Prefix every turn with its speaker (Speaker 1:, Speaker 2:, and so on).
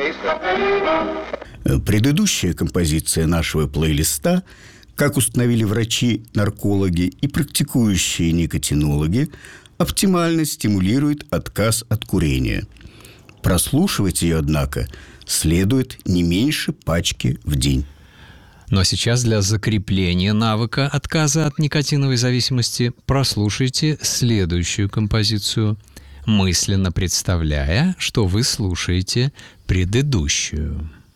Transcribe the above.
Speaker 1: Предыдущая композиция нашего плейлиста, как установили врачи-наркологи и практикующие никотинологи, оптимально стимулирует отказ от курения. Прослушивать ее, однако, следует не меньше пачки в день.
Speaker 2: Ну а сейчас для закрепления навыка отказа от никотиновой зависимости прослушайте следующую композицию, мысленно представляя, что вы слушаете предыдущую.